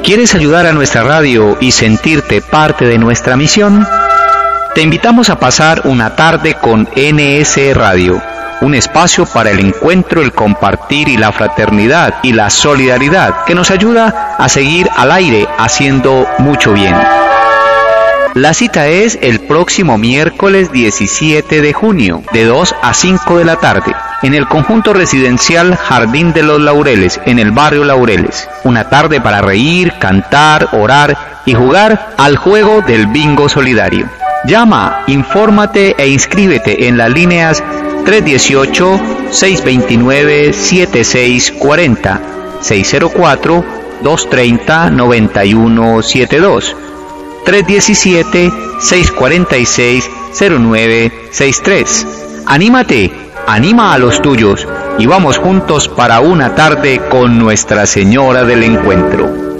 ¿Quieres ayudar a nuestra radio y sentirte parte de nuestra misión? Te invitamos a pasar una tarde con NS Radio, un espacio para el encuentro, el compartir y la fraternidad y la solidaridad que nos ayuda a seguir al aire haciendo mucho bien. La cita es el próximo miércoles 17 de junio, de 2 a 5 de la tarde, en el conjunto residencial Jardín de los Laureles, en el barrio Laureles. Una tarde para reír, cantar, orar y jugar al juego del bingo solidario. Llama, infórmate e inscríbete en las líneas 318-629-7640, 604-230-9172, 317-646-0963. Anímate, anima a los tuyos y vamos juntos para una tarde con Nuestra Señora del Encuentro.